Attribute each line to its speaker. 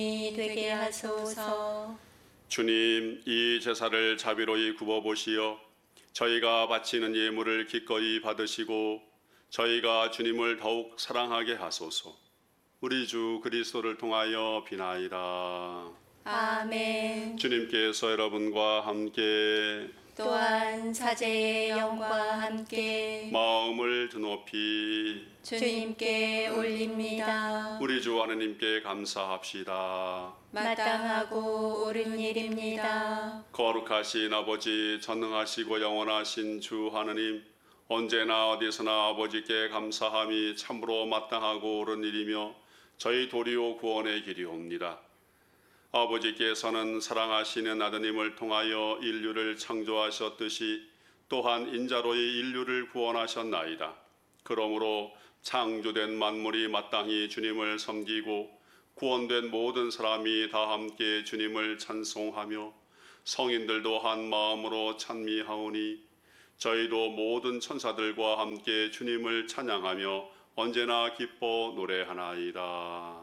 Speaker 1: 되게 하소서.
Speaker 2: 주님, 이 제사를 자비로이 굽어보시어 저희가 바치는 예물을 기꺼이 받으시고 저희가 주님을 더욱 사랑하게 하소서. 우리 주 그리스도를 통하여 비나이다.
Speaker 1: 아멘.
Speaker 2: 주님께서 여러분과 함께
Speaker 1: 또한 사제의 영과 함께
Speaker 2: 마음을 드높이
Speaker 1: 주님께 올립니다.
Speaker 2: 우리 주 하느님께 감사합시다.
Speaker 1: 마땅하고 옳은 일입니다.
Speaker 2: 거룩하신 아버지, 전능하시고 영원하신 주 하느님, 언제나 어디서나 아버지께 감사함이 참으로 마땅하고 옳은 일이며 저희 도리오 구원의 길이옵니다. 아버지께서는 사랑하시는 아드님을 통하여 인류를 창조하셨듯이 또한 인자로의 인류를 구원하셨나이다. 그러므로 창조된 만물이 마땅히 주님을 섬기고 구원된 모든 사람이 다 함께 주님을 찬송하며 성인들도 한 마음으로 찬미하오니 저희도 모든 천사들과 함께 주님을 찬양하며 언제나 기뻐 노래하나이다.